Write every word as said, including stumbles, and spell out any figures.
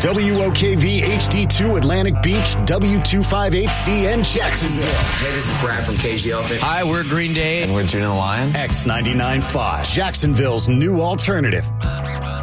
W O K V H D two Atlantic Beach, W two fifty-eight C N Jacksonville. Hey, this is Brad from Cage the Elephant. Hi, we're Green Day. And we're Juno the Lion. X ninety-nine point five, Jacksonville's new alternative.